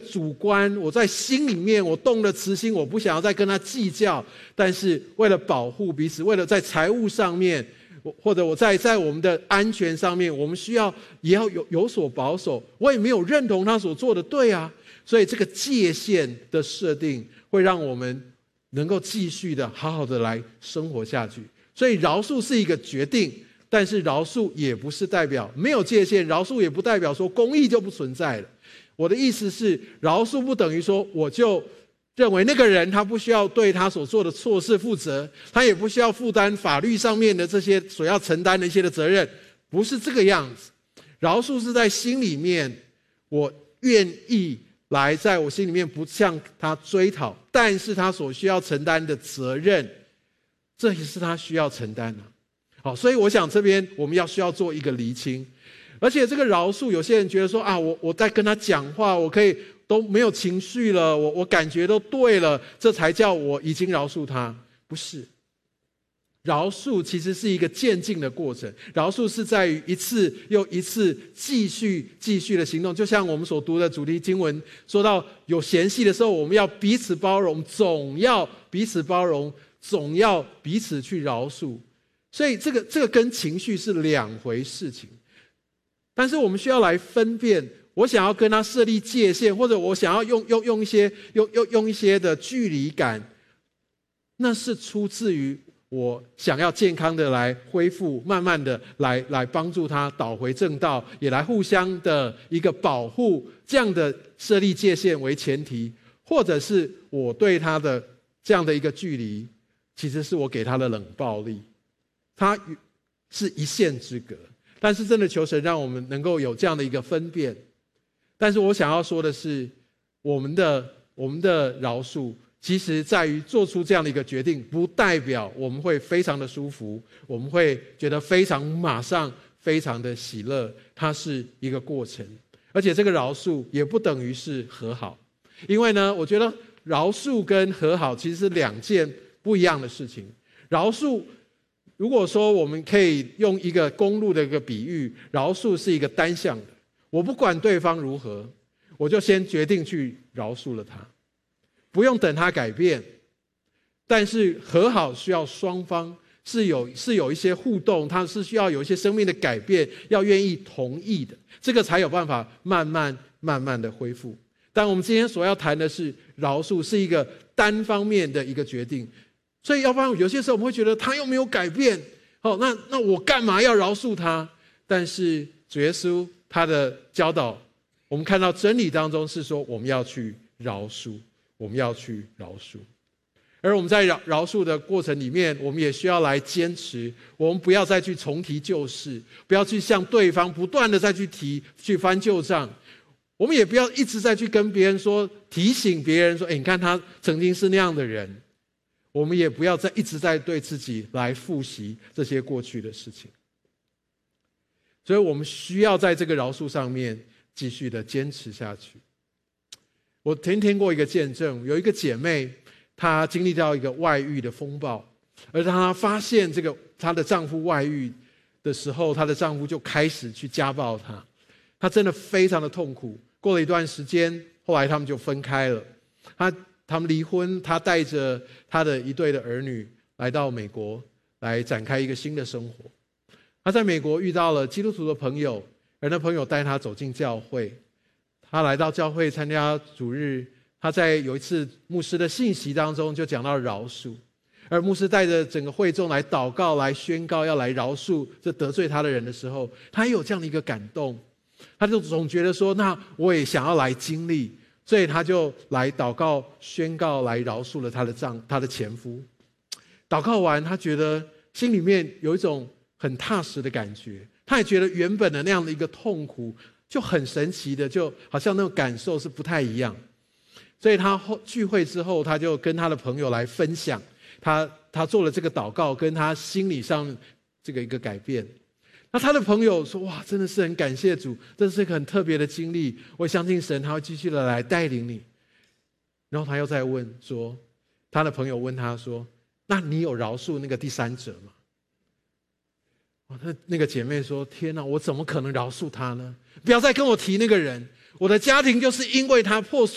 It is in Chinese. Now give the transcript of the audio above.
主观，我在心里面我动了慈心，我不想要再跟他计较，但是为了保护彼此，为了在财务上面，或者我在我们的安全上面，我们也要有所保守。我也没有认同他所做的对啊，所以这个界限的设定会让我们能够继续的好好的来生活下去。所以饶恕是一个决定，但是饶恕也不是代表没有界限，饶恕也不代表说公义就不存在了。我的意思是，饶恕不等于说我就认为那个人他不需要对他所做的错事负责，他也不需要负担法律上面的这些所要承担的一些的责任，不是这个样子。饶恕是在心里面，我愿意来在我心里面不向他追讨，但是他所需要承担的责任，这也是他需要承担的。好，所以我想这边我们需要做一个厘清。而且这个饶恕，有些人觉得说啊，我在跟他讲话，我可以都没有情绪了，我感觉都对了，这才叫我已经饶恕他。不是，饶恕其实是一个渐进的过程，饶恕是在于一次又一次继续的行动。就像我们所读的主题经文说到，有嫌隙的时候，我们要彼此包容，总要彼此包容，总要彼此去饶恕。所以这个跟情绪是两回事情。但是我们需要来分辨，我想要跟他设立界限，或者我想要用一些的距离感，那是出自于我想要健康的来恢复，慢慢的来帮助他导回正道，也来互相的一个保护，这样的设立界限为前提，或者是我对他的这样的一个距离，其实是我给他的冷暴力，他是一线之隔。但是真的求神让我们能够有这样的一个分辨。但是我想要说的是，我们的饶恕其实在于做出这样的一个决定，不代表我们会非常的舒服，我们会觉得马上非常的喜乐，它是一个过程。而且这个饶恕也不等于是和好，因为呢，我觉得饶恕跟和好其实是两件不一样的事情。饶恕，如果说我们可以用一个公路的一个比喻，饶恕是一个单向的，我不管对方如何，我就先决定去饶恕了他，不用等他改变。但是和好需要双方是有一些互动，它是需要有一些生命的改变，要愿意同意的，这个才有办法慢慢的恢复。但我们今天所要谈的是，饶恕是一个单方面的一个决定。所以要不然有些时候我们会觉得他又没有改变，那我干嘛要饶恕他？但是主耶稣他的教导，我们看到真理当中是说，我们要去饶恕，我们要去饶恕。而我们在饶恕的过程里面，我们也需要来坚持，我们不要再去重提旧事，不要去向对方不断的再去翻旧账，我们也不要一直再去跟别人说，提醒别人说，你看他曾经是那样的人。我们也不要再一直在对自己来复习这些过去的事情。所以我们需要在这个饶恕上面继续的坚持下去。我听过一个见证，有一个姐妹，她经历到一个外遇的风暴，而当她发现她的丈夫外遇的时候，她的丈夫就开始去家暴她，她真的非常的痛苦。过了一段时间，后来他们就分开了。他们离婚，他带着他的一对的儿女来到美国，来展开一个新的生活。他在美国遇到了基督徒的朋友，而那朋友带他走进教会。他来到教会参加主日，他在有一次牧师的信息当中就讲到饶恕，而牧师带着整个会众来祷告，来宣告要来饶恕这得罪他的人的时候，他也有这样的一个感动。他就总觉得说，那我也想要来经历。所以他就来祷告宣告，来饶恕了他的前夫。祷告完，他觉得心里面有一种很踏实的感觉，他也觉得原本的那样的一个痛苦就很神奇的，就好像那种感受是不太一样。所以他聚会之后，他就跟他的朋友来分享他做了这个祷告，跟他心理上这个一个改变。那他的朋友说，哇，真的是很感谢主，这是一个很特别的经历，我相信神他会继续的来带领你。然后他又再问说，他的朋友问他说，那你有饶恕那个第三者吗？那个姐妹说，天哪，我怎么可能饶恕他呢？不要再跟我提那个人，我的家庭就是因为他破